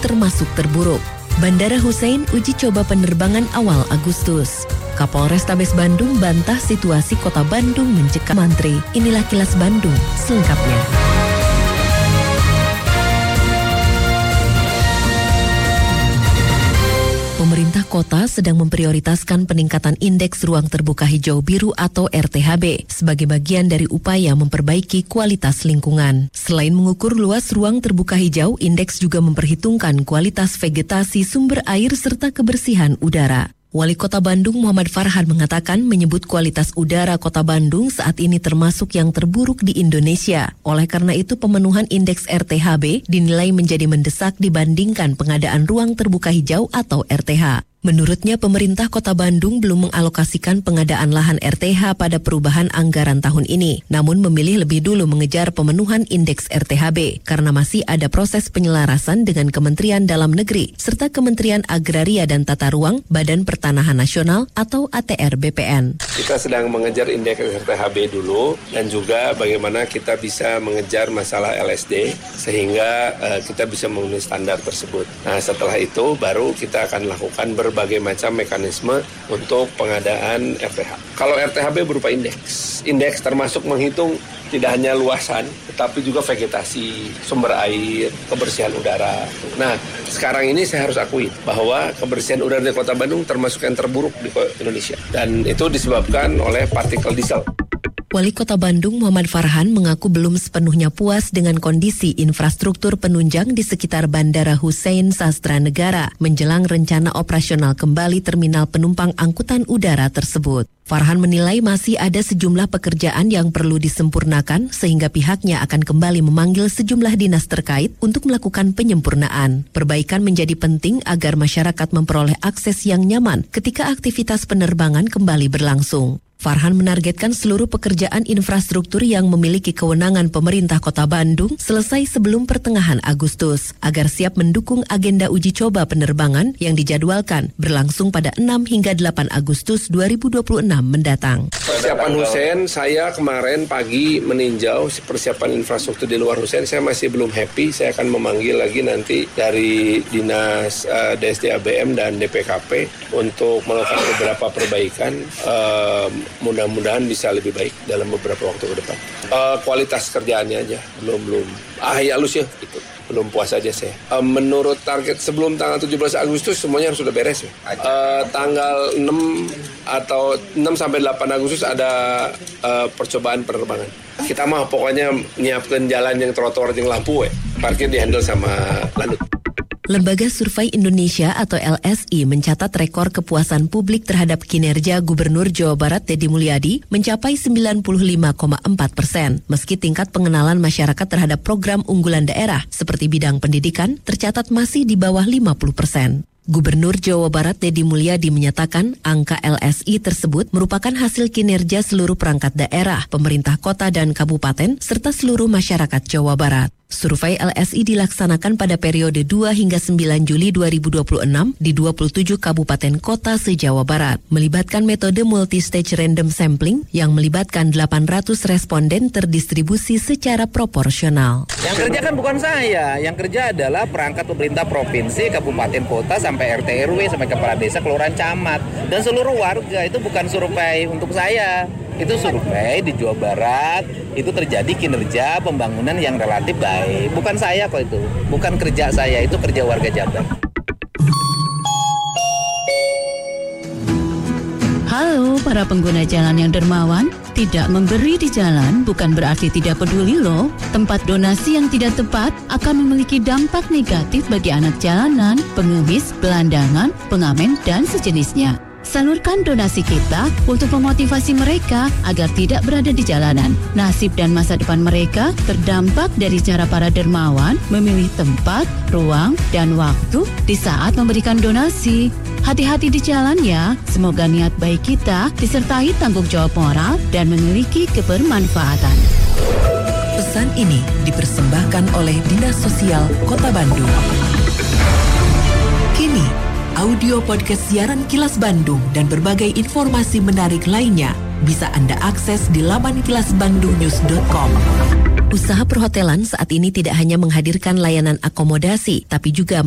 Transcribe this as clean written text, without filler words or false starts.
termasuk terburuk. Bandara Hussein uji coba penerbangan awal Agustus. Kapolrestabes Bandung bantah situasi Kota Bandung mencekam mantri. Inilah Kilas Bandung selengkapnya. Pemerintah kota sedang memprioritaskan peningkatan indeks ruang terbuka hijau biru atau RTHB sebagai bagian dari upaya memperbaiki kualitas lingkungan. Selain mengukur luas ruang terbuka hijau, indeks juga memperhitungkan kualitas vegetasi, sumber air, serta kebersihan udara. Wali Kota Bandung Muhammad Farhan mengatakan menyebut kualitas udara Kota Bandung saat ini termasuk yang terburuk di Indonesia. Oleh karena itu pemenuhan indeks RTHB dinilai menjadi mendesak dibandingkan pengadaan ruang terbuka hijau atau RTH. Menurutnya pemerintah Kota Bandung belum mengalokasikan pengadaan lahan RTH pada perubahan anggaran tahun ini, namun memilih lebih dulu mengejar pemenuhan indeks RTHB karena masih ada proses penyelarasan dengan Kementerian Dalam Negeri serta Kementerian Agraria dan Tata Ruang, Badan Pertanahan Nasional atau ATR BPN. Kita sedang mengejar indeks RTHB dulu dan juga bagaimana kita bisa mengejar masalah LSD sehingga kita bisa memenuhi standar tersebut. Nah setelah itu baru kita akan lakukan berbagai macam mekanisme untuk pengadaan RTH. Kalau RTHB berupa indeks termasuk menghitung tidak hanya luasan, tetapi juga vegetasi, sumber air, kebersihan udara. Nah, sekarang ini saya harus akui bahwa kebersihan udara di Kota Bandung termasuk yang terburuk di Indonesia. Dan itu disebabkan oleh partikel diesel. Wali Kota Bandung Muhammad Farhan mengaku belum sepenuhnya puas dengan kondisi infrastruktur penunjang di sekitar Bandara Hussein Sastra Negara menjelang rencana operasional kembali terminal penumpang angkutan udara tersebut. Farhan menilai masih ada sejumlah pekerjaan yang perlu disempurnakan sehingga pihaknya akan kembali memanggil sejumlah dinas terkait untuk melakukan penyempurnaan. Perbaikan menjadi penting agar masyarakat memperoleh akses yang nyaman ketika aktivitas penerbangan kembali berlangsung. Farhan menargetkan seluruh pekerjaan infrastruktur yang memiliki kewenangan pemerintah Kota Bandung selesai sebelum pertengahan Agustus agar siap mendukung agenda uji coba penerbangan yang dijadwalkan berlangsung pada 6 hingga 8 Agustus 2026 mendatang. Persiapan Hussein, saya kemarin pagi meninjau persiapan infrastruktur di luar Hussein, saya masih belum happy. Saya akan memanggil lagi nanti dari Dinas DSD-ABM dan DPKP untuk melakukan beberapa perbaikan. Mudah-mudahan bisa lebih baik dalam beberapa waktu ke depan. Kualitas kerjaannya aja belum halus ya gitu. Belum puas aja saya. Menurut target sebelum tanggal 17 Agustus semuanya harus sudah beres ya. Tanggal 6 atau 6 sampai 8 Agustus ada percobaan penerbangan. Kita mah pokoknya nyiapkan jalan yang trotoar yang lampu parkir dihandle sama Lanut. Lembaga Survei Indonesia atau LSI mencatat rekor kepuasan publik terhadap kinerja Gubernur Jawa Barat Deddy Mulyadi mencapai 95,4%. Meski tingkat pengenalan masyarakat terhadap program unggulan daerah seperti bidang pendidikan tercatat masih di bawah 50%. Gubernur Jawa Barat Deddy Mulyadi menyatakan angka LSI tersebut merupakan hasil kinerja seluruh perangkat daerah, pemerintah kota dan kabupaten, serta seluruh masyarakat Jawa Barat. Survei LSI dilaksanakan pada periode 2 hingga 9 Juli 2026 di 27 kabupaten kota se-Jawa Barat, melibatkan metode multi-stage random sampling yang melibatkan 800 responden terdistribusi secara proporsional. Yang kerja kan bukan saya, yang kerja adalah perangkat pemerintah provinsi, kabupaten kota, sampai RT RW, sampai kepala desa, kelurahan, camat, dan seluruh warga. Itu bukan survei untuk saya. Itu survei di Jawa Barat, itu terjadi kinerja pembangunan yang relatif baik. Bukan saya kok itu, bukan kerja saya, itu kerja warga Jabar. Halo para pengguna jalan yang dermawan, tidak memberi di jalan bukan berarti tidak peduli loh. Tempat donasi yang tidak tepat akan memiliki dampak negatif bagi anak jalanan, pengemis, gelandangan, pengamen, dan sejenisnya. Salurkan donasi kita untuk memotivasi mereka agar tidak berada di jalanan. Nasib dan masa depan mereka terdampak dari cara para dermawan memilih tempat, ruang, dan waktu di saat memberikan donasi. Hati-hati di jalan ya, semoga niat baik kita disertai tanggung jawab moral dan memiliki kebermanfaatan. Pesan ini dipersembahkan oleh Dinas Sosial Kota Bandung. Kini, audio podcast siaran Kilas Bandung dan berbagai informasi menarik lainnya bisa Anda akses di laman kilasbandungnews.com. Usaha perhotelan saat ini tidak hanya menghadirkan layanan akomodasi, tapi juga